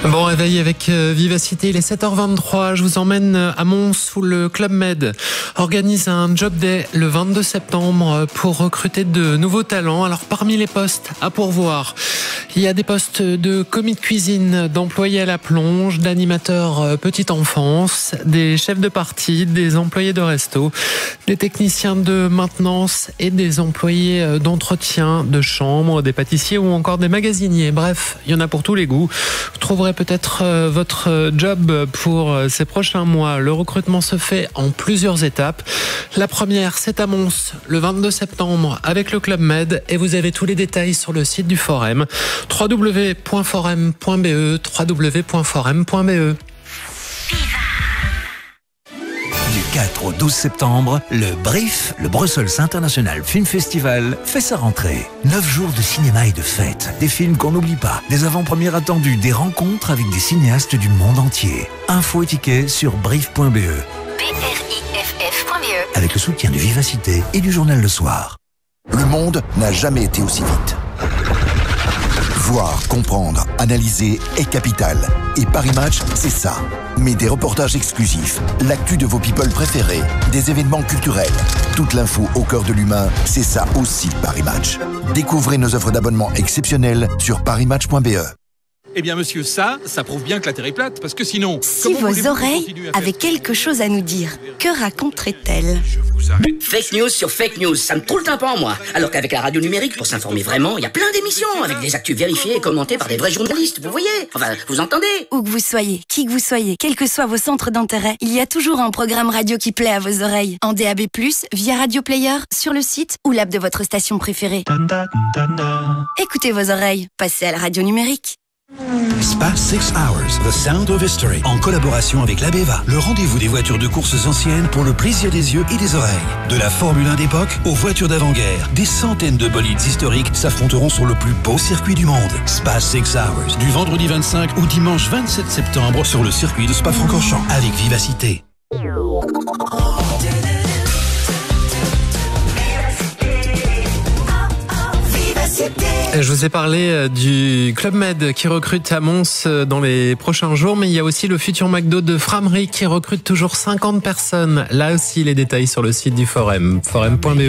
Bon réveil avec Vivacité, il est 7h23, je vous emmène à Mons où le Club Med organise un Job Day le 22 septembre pour recruter de nouveaux talents. Alors parmi les postes à pourvoir, il y a des postes de commis de cuisine, d'employés à la plonge, d'animateurs petite enfance, des chefs de partie, des employés de resto, des techniciens de maintenance et des employés d'entretien de chambre, des pâtissiers ou encore des magasiniers. Bref, il y en a pour tous les goûts. Vous trouverez peut-être votre job pour ces prochains mois. Le recrutement se fait en plusieurs étapes. La première, c'est à Mons, le 22 septembre, avec le Club Med. Et vous avez tous les détails sur le site du Forum, www.forum.be, www.forum.be. Du 4 au 12 septembre, le BRIF, le Brussels International Film Festival, fait sa rentrée. 9 jours de cinéma et de fêtes, des films qu'on n'oublie pas, des avant-premières attendues, des rencontres avec des cinéastes du monde entier. Infos et tickets sur briff.be. BRIFF.be. Avec le soutien de Vivacité et du journal Le Soir. Le monde n'a jamais été aussi vite. Voir, comprendre, analyser est capital. Et Paris Match, c'est ça. Mais des reportages exclusifs, l'actu de vos people préférés, des événements culturels, toute l'info au cœur de l'humain, c'est ça aussi Paris Match. Découvrez nos offres d'abonnement exceptionnelles sur parismatch.be. Eh bien, monsieur, ça prouve bien que la Terre est plate, parce que sinon... Si vos oreilles avaient quelque chose à nous dire, que raconteraient-elles ? Fake news sur fake news, ça me trouve le tympan, moi. Alors qu'avec la radio numérique, pour s'informer vraiment, il y a plein d'émissions, avec des actus vérifiées et commentées par des vrais journalistes, vous voyez ? Enfin, vous entendez ? Où que vous soyez, qui que vous soyez, quels que soient vos centres d'intérêt, il y a toujours un programme radio qui plaît à vos oreilles. En DAB+, via Radio Player, sur le site ou l'app de votre station préférée. Écoutez vos oreilles, passez à la radio numérique. Spa 6 Hours, The Sound of History, en collaboration avec l'Abeva, le rendez-vous des voitures de courses anciennes pour le plaisir des yeux et des oreilles. De la Formule 1 d'époque aux voitures d'avant-guerre, des centaines de bolides historiques s'affronteront sur le plus beau circuit du monde. Spa 6 Hours, du vendredi 25 au dimanche 27 septembre sur le circuit de Spa-Francorchamps, avec Vivacité. Je vous ai parlé du Club Med qui recrute à Mons dans les prochains jours, mais il y a aussi le futur McDo de Frameries qui recrute toujours 50 personnes. Là aussi, les détails sur le site du Forum, forum.be.